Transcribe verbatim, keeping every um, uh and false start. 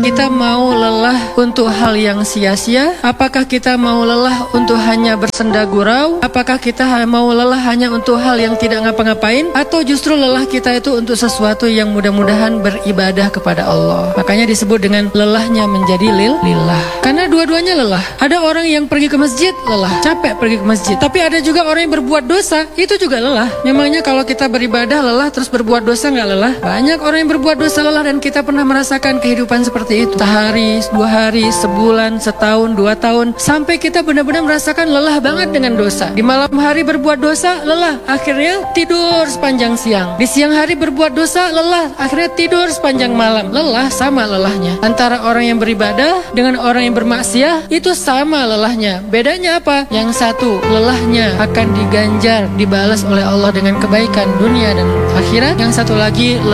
kita mau lelah untuk hal yang sia-sia? Apakah kita mau lelah untuk hanya bersenda gurau? Apakah kita mau lelah hanya untuk hal yang tidak ngapa-ngapain? Atau justru lelah kita itu untuk sesuatu yang mudah-mudahan beribadah kepada Allah? Makanya disebut dengan lelahnya menjadi lil lillah. Karena dua-duanya lelah. Ada orang yang pergi ke masjid lelah, capek pergi ke masjid. Tapi ada juga orang yang berbuat dosa, itu juga lelah. Memangnya kalau kita beribadah lelah terus berbuat dosa nggak lelah? Banyak orang yang berbuat dosa lelah dan kita pernah merasakan kehidupan seperti itu. Sehari, dua hari, sebulan, setahun, dua tahun, sampai kita benar-benar merasakan lelah banget dengan dosa. Di malam hari berbuat dosa lelah, akhirnya tidur sepanjang siang. Di siang hari berbuat dosa lelah, akhirnya tidur sepanjang malam. Lelah sama lelahnya. Antara orang yang beribadah dengan orang yang bermaksiat itu sama lelahnya. Bedanya apa? Yang satu lelahnya akan diganjar, dibalas oleh Allah dengan kebaikan dunia dan akhirat. Yang satu lagi